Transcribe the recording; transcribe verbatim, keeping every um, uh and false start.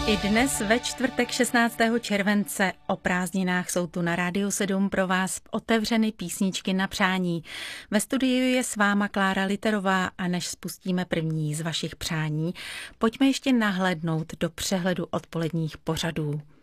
I dnes ve čtvrtek šestnáctého července o prázdninách jsou tu na Rádiu sedm pro vás otevřeny písničky na přání. Ve studiu je s váma Klára Literová a než spustíme první z vašich přání, pojďme ještě nahlédnout do přehledu odpoledních pořadů.